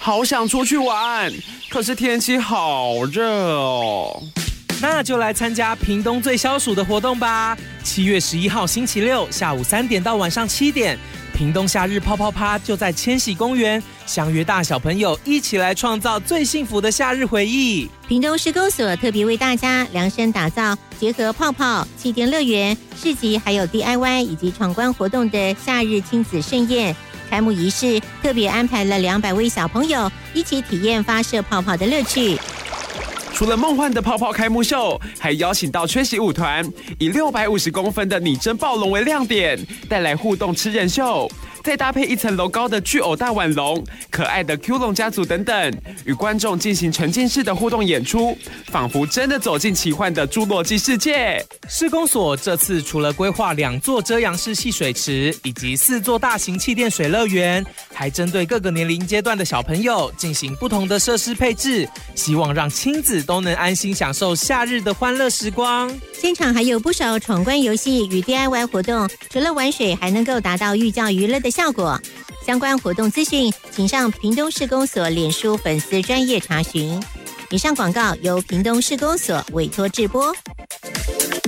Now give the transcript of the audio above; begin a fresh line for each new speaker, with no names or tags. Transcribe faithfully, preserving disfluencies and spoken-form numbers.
好想出去玩，可是天气好热哦。
那就来参加屏东最消暑的活动吧！七月十一号星期六下午三点到晚上七点，屏东夏日泡泡趴就在千禧公园，相约大小朋友一起来创造最幸福的夏日回忆。
屏东施工所特别为大家量身打造结合泡泡、气垫乐园、市集还有 D I Y 以及闯关活动的夏日亲子盛宴。开幕仪式特别安排了两百位小朋友一起体验发射泡泡的乐趣。
除了梦幻的泡泡开幕秀，还邀请到缺席舞团，以六百五十公分的拟真暴龙为亮点，带来互动吃人秀，再搭配一层楼高的巨偶大腕龙、可爱的 Q 龙家族等等，与观众进行沉浸式的互动演出，仿佛真的走进奇幻的侏罗纪世界。
施工所这次除了规划两座遮阳式戏水池以及四座大型气垫水乐园，还针对各个年龄阶段的小朋友进行不同的设施配置，希望让亲子都能安心享受夏日的欢乐时光。
现场还有不少闯关游戏与 D I Y 活动，除了玩水还能够达到寓教于乐的效果。相关活动资讯请上屏东市公所脸书粉丝专页查询。以上广告由屏东市公所委托制播。